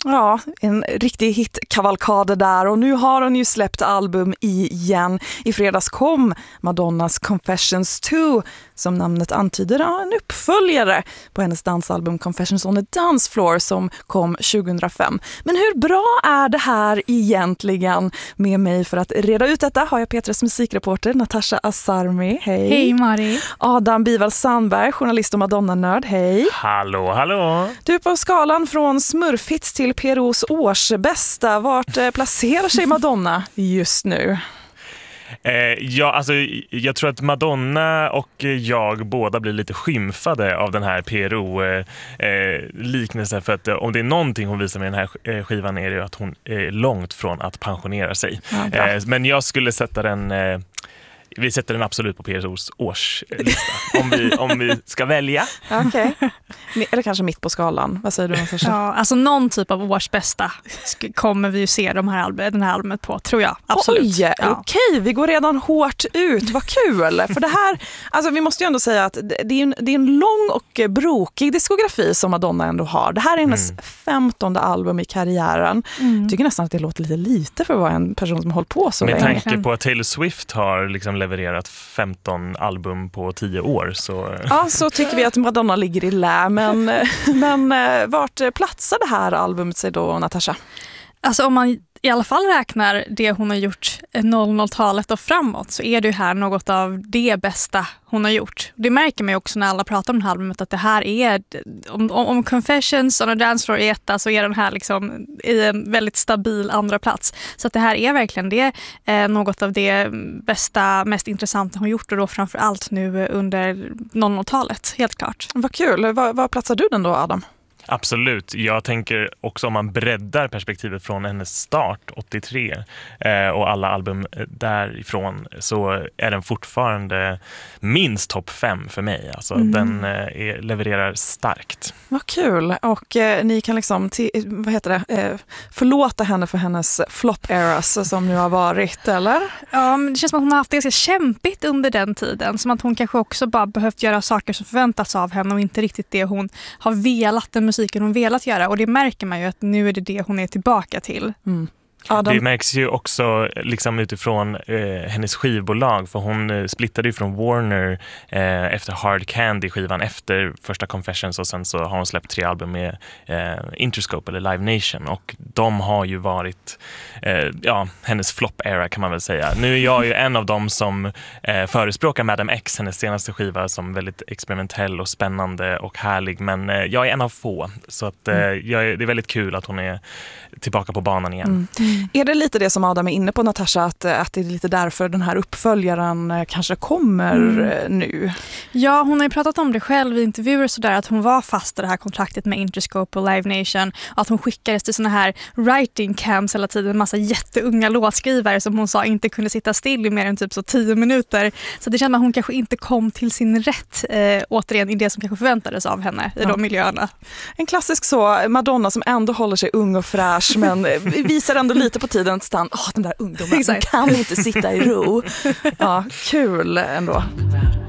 Ja, en riktig hitkavalkade där, och nu har hon ju släppt album igen. I fredags kom Madonnas Confessions 2, som namnet antyder, en uppföljare på hennes dansalbum Confessions on a Dance Floor som kom 2005. Men hur bra är det här egentligen? Med mig för att reda ut detta har jag P3s musikreporter Natasha Asarmi. Hej. Hej Mari. Adam Bival Sandberg, journalist och Madonna-nörd. Hej. Hallå, hallå. Du är på skalan från smurfhits till PROs årsbästa. Vart placerar sig Madonna just nu? Jag tror att Madonna och jag båda blir lite skymfade av den här PRO-liknelsen, för att om det är någonting hon visar med den här skivan är det att hon är långt från att pensionera sig. Ja, men jag skulle sätta den... Vi sätter den absolut på PROs årslista om vi ska välja. Okej. Eller kanske mitt på skalan. Vad säger du? Ja, alltså någon typ av årsbästa kommer vi ju se den här albumet på, tror jag. Absolut. Oj, ja. Okej, vi går redan hårt ut. Vad kul. För det här, alltså vi måste ju ändå säga att det är en lång och brokig diskografi som Madonna ändå har. Det här är hennes 15:e album i karriären. Jag tycker nästan att det låter lite för att vara en person som har hållit på så länge. Med tanke på att Taylor Swift har liksom levererat 15 album på 10 år. Ja, så tycker vi att Madonna ligger i lä. Men vart platsar det här albumet sig då, Natasha? Alltså om man i alla fall räknar det hon har gjort 00-talet och framåt, så är det ju här något av det bästa hon har gjort. Det märker man ju också när alla pratar om det här albumet, att det här är, om Confessions on a Dance Floor är etta, så är den här liksom i en väldigt stabil andra plats. Så att det här är verkligen det, något av det bästa, mest intressanta hon gjort, och då framförallt nu under 00-talet, helt klart. Vad kul. Vad platsar du den då, Adam? Absolut. Jag tänker också om man breddar perspektivet från hennes start 83 och alla album därifrån, så är den fortfarande minst topp 5 för mig. Alltså den levererar starkt. Vad kul. Och ni kan liksom förlåta henne för hennes flop eras som nu har varit, eller? Ja, men det känns som att hon har haft det ganska kämpigt under den tiden. Som att hon kanske också bara behövt göra saker som förväntas av henne och inte riktigt det hon har velat, den musiken hon velat göra. Och det märker man ju att nu är det hon är tillbaka till. Det märks ju också liksom utifrån hennes skivbolag, för hon splittade ju från Warner efter Hard Candy-skivan efter första Confessions, och sen så har hon släppt 3 album med Interscope eller Live Nation, och de har ju varit hennes flop-era kan man väl säga. Nu är jag ju en av dem som förespråkar Madame X, hennes senaste skiva, som väldigt experimentell och spännande och härlig, men jag är en av få, så att det är väldigt kul att hon är tillbaka på banan igen. Är det lite det som Adam är inne på, Natasha, att det är lite därför den här uppföljaren kanske kommer nu? Ja, hon har ju pratat om det själv i intervjuer sådär, att hon var fast i det här kontraktet med Interscope och Live Nation, och att hon skickades till såna här writing camps hela tiden, en massa jätteunga låtskrivare som hon sa inte kunde sitta still i mer än typ så 10 minuter. Så det känns att hon kanske inte kom till sin rätt återigen i det som kanske förväntades av henne i de miljöerna. En klassisk så Madonna som ändå håller sig ung och fräsch, men visar ändå lite på tiden stan. Den där ungdomen kan inte sitta i ro. Ja, kul ändå.